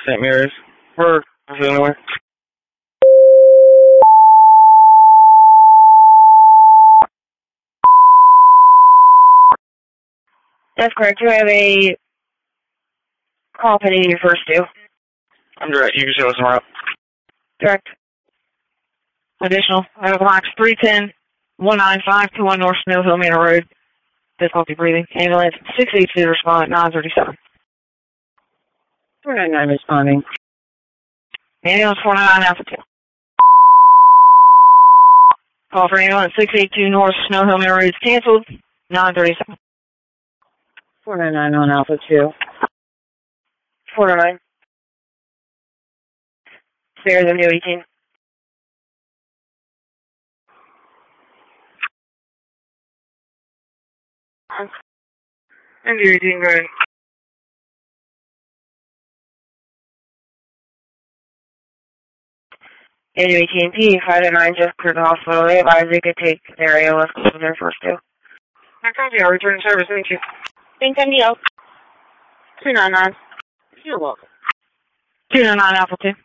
St. Mary's. Or anywhere. That's correct. You have a call pending your first due. I'm direct. You can show us some route. Direct. Additional. I have blocks 310-19521 North Snow Hill Manor Road. Difficulty breathing. Ambulance 682 respond at 937. 499 responding. Ambulance 499 Alpha 2. Call for ambulance 682 North Snow Hill Manor Road is canceled. 937. 499 on Alpha 2. 409. Spare the new 18. And you're doing great. AT&T 509 just cleared the hospital. They advise they could take their ALS for their first due. I copy. I'll return service. Thank you. Thank you. 299. You're welcome. 299 Alpha 2.